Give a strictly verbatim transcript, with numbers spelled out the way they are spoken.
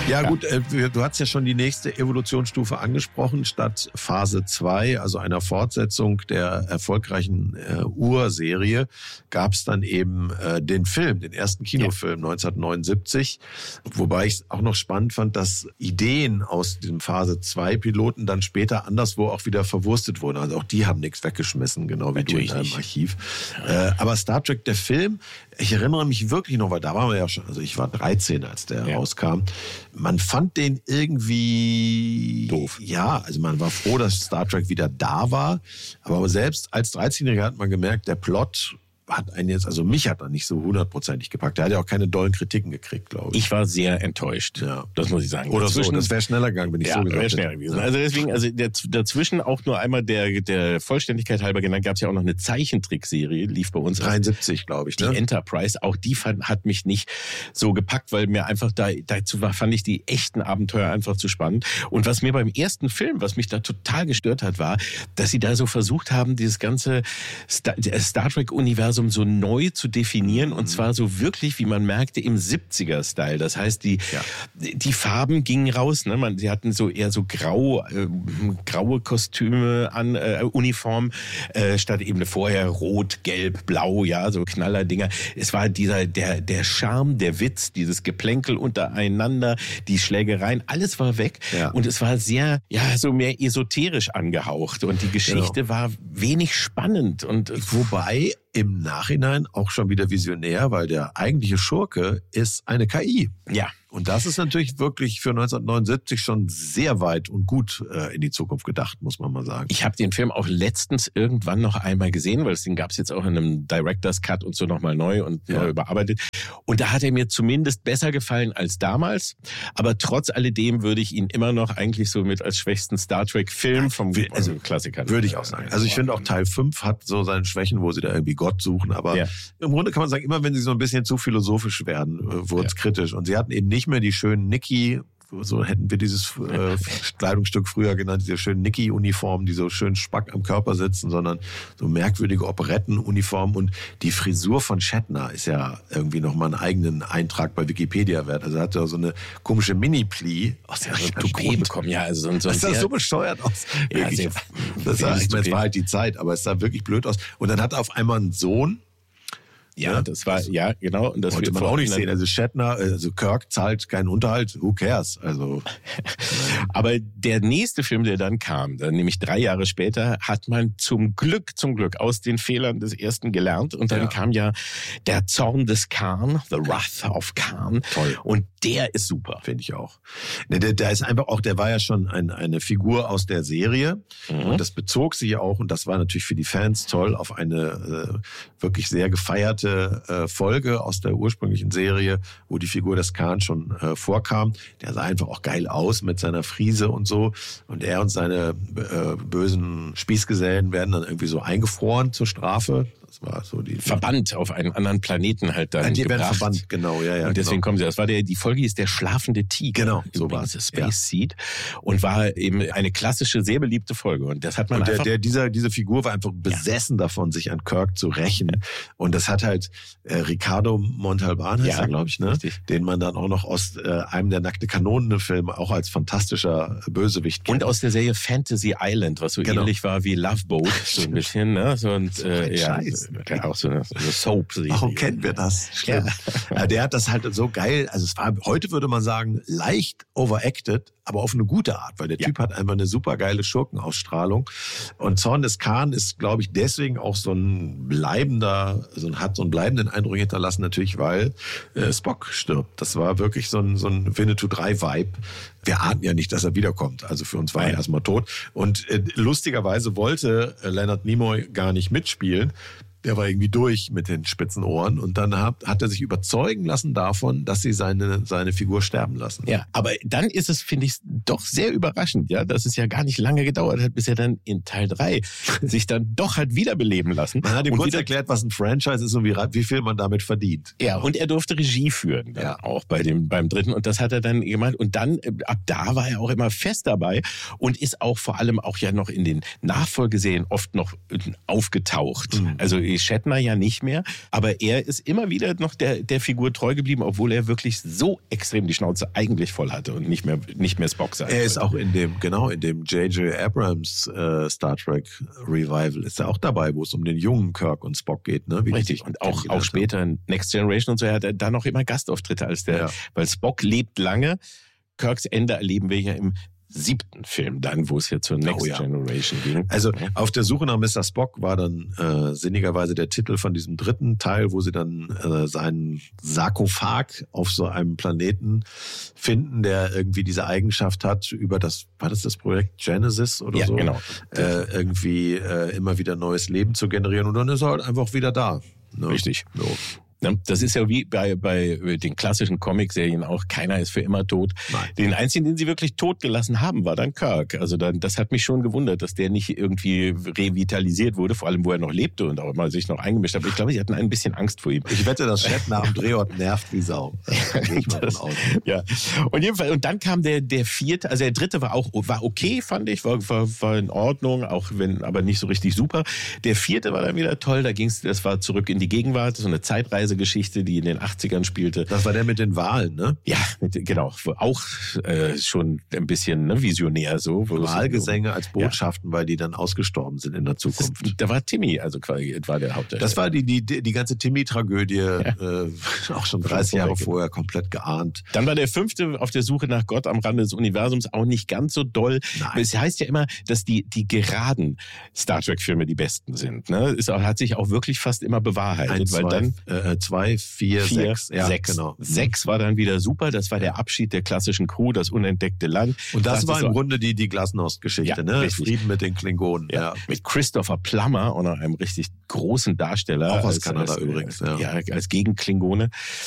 Ja gut, äh, du hast ja schon die nächste Evolutionsstufe angesprochen. Statt Phase zwei, also einer Fortsetzung der erfolgreichen äh, Urserie, gab es dann eben äh, den Film, den ersten Kinofilm ja. neunzehnhundertneunundsiebzig. Wobei ich es auch noch spannend fand, dass Ideen aus diesem Phase zwei Piloten dann später anderswo auch wieder verwurstet wurden. Also auch die haben nichts weggeschmissen, genau wie Natürlich du in deinem Archiv. Ja. Äh, aber Star Trek, der Film, ich erinnere mich wirklich noch, weil da waren wir ja schon, also ich war dreizehn, als der ja. rauskam. Man fand den irgendwie doof. Ja, also man war froh, dass Star Trek wieder da war. Aber selbst als dreizehnjähriger hat man gemerkt, der Plot hat einen jetzt, also mich hat er nicht so hundertprozentig gepackt. Der hat ja auch keine dollen Kritiken gekriegt, glaube ich. Ich war sehr enttäuscht. Ja. Das muss ich sagen. Oder dazwischen, so, das wäre schneller gegangen, wenn ich ja, so gesagt wäre schneller gewesen. Also deswegen, also dazwischen auch nur einmal der, der Vollständigkeit halber genannt, gab es ja auch noch eine Zeichentrickserie, lief bei uns. dreiundsiebzig, glaube ich, ne? Die Enterprise. Auch die fand, hat mich nicht so gepackt, weil mir einfach da, dazu war, fand ich die echten Abenteuer einfach zu spannend. Und was mir beim ersten Film, was mich da total gestört hat, war, dass sie da so versucht haben, dieses ganze Star, Star Trek-Universum so neu zu definieren, und zwar so wirklich, wie man merkte, im siebziger-Style. Das heißt, die, ja. die Farben gingen raus. Ne? Man, sie hatten so eher so grau, äh, graue Kostüme an, äh, Uniform, äh, statt eben vorher rot, gelb, blau, ja, so Knallerdinger. Es war dieser, der, der Charme, der Witz, dieses Geplänkel untereinander, die Schlägereien, alles war weg. Ja. Und es war sehr, ja, so mehr esoterisch angehaucht. Und die Geschichte genau. war wenig spannend. Und wobei im Nachhinein auch schon wieder visionär, weil der eigentliche Schurke ist eine K I. Ja. Und das ist natürlich wirklich für neunzehnhundertneunundsiebzig schon sehr weit und gut äh, in die Zukunft gedacht, muss man mal sagen. Ich habe den Film auch letztens irgendwann noch einmal gesehen, weil den gab es jetzt auch in einem Director's Cut und so nochmal neu und ja. neu überarbeitet. Und da hat er mir zumindest besser gefallen als damals. Aber trotz alledem würde ich ihn immer noch eigentlich so mit als schwächsten Star Trek-Film vom also, Klassiker. Würde ich auch sagen. Also ich finde auch Teil fünf hat so seine Schwächen, wo sie da irgendwie Gott suchen. Aber ja. im Grunde kann man sagen, immer wenn sie so ein bisschen zu philosophisch werden, wurde es ja. kritisch. Und sie hatten eben nicht mehr die schönen Niki, so hätten wir dieses äh, Kleidungsstück früher genannt, diese schönen Niki-Uniformen, die so schön spack am Körper sitzen, sondern so merkwürdige Operettenuniformen. Und die Frisur von Shatner ist ja irgendwie nochmal einen eigenen Eintrag bei Wikipedia wert. Also er hat ja so eine komische Mini-Pli aus der ja, so Toupet bekommen. Ja, also so ein, so ein das sah so bescheuert aus. Ja, sehr, das sah, ich meine, es war halt die Zeit, aber es sah wirklich blöd aus. Und dann hat er auf einmal einen Sohn. Ja, ja, das war, das ja, genau. Und das wollte man auch nicht sehen. Also Shatner, also Kirk zahlt keinen Unterhalt, who cares? Also. Aber der nächste Film, der dann kam, dann nämlich drei Jahre später, hat man zum Glück, zum Glück aus den Fehlern des ersten gelernt. Und dann ja. kam ja der Zorn des Khan, The Wrath of Khan. Toll. Und der ist super. Finde ich auch. Der, der, der ist einfach auch, der war ja schon ein, eine Figur aus der Serie. Mhm. Und das bezog sich ja auch, und das war natürlich für die Fans toll, auf eine äh, wirklich sehr gefeierte Folge aus der ursprünglichen Serie, wo die Figur des Khan schon äh, vorkam. Der sah einfach auch geil aus mit seiner Frise und so. Und er und seine äh, bösen Spießgesellen werden dann irgendwie so eingefroren zur Strafe. Das war so die verbannt auf einen anderen Planeten halt dann die gebracht. werden verbannt, genau, ja, ja. Und deswegen genau. kommen sie. Das war der, die Folge ist der schlafende Tiger. Genau, so war es. Space ja. Seed. Und war eben eine klassische, sehr beliebte Folge. Und das hat man und der, einfach... der, dieser, diese Figur war einfach besessen ja. davon, sich an Kirk zu rächen. Ja. Und das hat halt äh, Ricardo Montalban, heißt ja, er, glaube ich, ne? Richtig. Den man dann auch noch aus äh, einem der Nackte Kanonen-Filme auch als fantastischer Bösewicht kennt. Und aus der Serie Fantasy Island, was so genau. ähnlich war wie Love Boat, so ein bisschen, ne? So, und, so äh, ja, Scheiß. auch so eine, so eine Soap-Serie. Warum kennen wir das? Schlimm. Ja. Ja, der hat das halt so geil, also es war, heute würde man sagen, leicht overacted, aber auf eine gute Art, weil der ja. Typ hat einfach eine super geile Schurkenausstrahlung. Und Zorn des Khan ist, glaube ich, deswegen auch so ein bleibender, also hat so einen bleibenden Eindruck hinterlassen, natürlich, weil äh, Spock stirbt. Das war wirklich so ein, so ein Winnetou drei Vibe. Wir ahnten ja nicht, dass er wiederkommt. Also für uns war er erstmal tot. Und äh, lustigerweise wollte äh, Leonard Nimoy gar nicht mitspielen. Der war irgendwie durch mit den spitzen Ohren und dann hat, hat er sich überzeugen lassen davon, dass sie seine, seine Figur sterben lassen. Ja, aber dann ist es, finde ich, doch sehr überraschend, ja, dass es ja gar nicht lange gedauert hat, bis er dann in Teil drei sich dann doch hat wiederbeleben lassen. Man hat ihm und kurz wieder, erklärt, was ein Franchise ist und wie, wie viel man damit verdient. Ja, und er durfte Regie führen, dann Ja. auch bei dem, beim dritten. Und das hat er dann gemacht. Und dann, äh, ab da war er auch immer fest dabei und ist auch vor allem auch ja noch in den Nachfolgeserien oft noch äh, aufgetaucht. Mhm. Also Shatner ja nicht mehr, aber er ist immer wieder noch der, der Figur treu geblieben, obwohl er wirklich so extrem die Schnauze eigentlich voll hatte und nicht mehr, nicht mehr Spock sein Er ist wollte. auch in dem, genau, in dem J J Abrams äh, Star Trek Revival ist er auch dabei, wo es um den jungen Kirk und Spock geht, ne? Wie die Richtig. sich Und auch, kennengelernt auch später in Next Generation und so, er hat da noch immer Gastauftritte als der, Ja. weil Spock lebt lange. Kirks Ende erleben wir ja im siebten Film dann, wo es ja zur Next Oh ja. Generation ging. Also auf der Suche nach Mister Spock war dann äh, sinnigerweise der Titel von diesem dritten Teil, wo sie dann äh, seinen Sarkophag auf so einem Planeten finden, der irgendwie diese Eigenschaft hat, über das, war das das Projekt Genesis oder ja, so? genau. Äh, irgendwie äh, immer wieder neues Leben zu generieren und dann ist er halt einfach wieder da. Ne? Richtig. So. Ne, das ist ja wie bei, bei den klassischen Comic-Serien auch, keiner ist für immer tot. Nein. Den einzigen, den sie wirklich tot gelassen haben, war dann Kirk. Also dann, das hat mich schon gewundert, dass der nicht irgendwie revitalisiert wurde, vor allem wo er noch lebte und auch immer sich noch eingemischt hat. Aber ich glaube, sie hatten ein bisschen Angst vor ihm. Ich wette, dass Shatner am Drehort nervt wie Sau. Da gehe ich mal Das- von aus. Ja, und jedenfalls, und dann kam der, der vierte, also der dritte war auch, war okay, fand ich, war, war, war in Ordnung, auch wenn, aber nicht so richtig super. Der vierte war dann wieder toll, da ging's, das war zurück in die Gegenwart, so eine Zeitreisegeschichte, die in den achtzigern spielte. Das war der mit den Wahlen, ne? Ja, mit, genau, wo auch äh, schon ein bisschen ne, visionär so. Wo es- Wahlgesänge als Botschaften, weil die dann ausgestorben sind in der Das, Zukunft. da war Timmy, also quasi, war der Hauptdarsteller. Das war die, die, die ganze Timmy-Tragödie, äh, auch schon dreißig Jahre vorweg. vorher komplett geahnt. Dann war der fünfte auf der Suche nach Gott am Rande des Universums auch nicht ganz so doll. Nein. Es heißt ja immer, dass die, die geraden Star Trek-Filme die besten sind. Ne? Es hat sich auch wirklich fast immer bewahrheitet. Eins, weil zwei, dann äh, zwei, vier, vier, sechs. Ja, sechs. genau. Sechs war dann wieder super. Das war der Abschied der klassischen Crew, das unentdeckte Land. Und das Das war ist im so- Grunde die, die Glasnost-Geschichte, Ja, ne? richtig. Frieden mit den Klingonen. Ja, Ja. mit Christopher Plummer und einem richtig großen Darsteller. Auch aus als, Kanada als, übrigens, Ja. ja. ja, als Gegenklingone.